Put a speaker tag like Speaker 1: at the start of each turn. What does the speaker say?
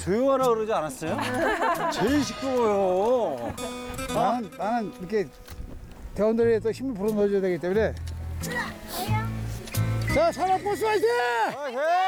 Speaker 1: 조용하라 그러지 않았어요? 제일 시끄러워요.
Speaker 2: 나는 이렇게 대원들에 또 힘을 불어넣어줘야 되기 때문에. 자, 산악버스 화이팅!
Speaker 1: 화이팅!